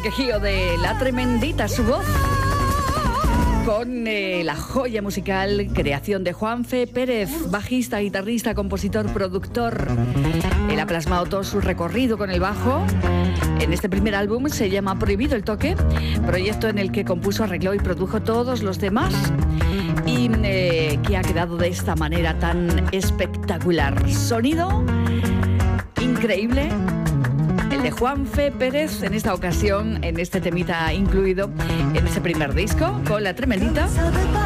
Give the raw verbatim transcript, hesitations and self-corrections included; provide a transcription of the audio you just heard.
Quejío de La Tremendita, su voz, con eh, la joya musical, creación de Juanfe Pérez, bajista, guitarrista, compositor, productor. Él ha plasmado todo su recorrido con el bajo. En este primer álbum se llama Prohibido el Toque, proyecto en el que compuso, arregló y produjo todos los temas y eh, que ha quedado de esta manera tan espectacular. Sonido increíble, el de Juanfe Pérez, en esta ocasión, en este temita incluido en ese primer disco, con La Tremendita.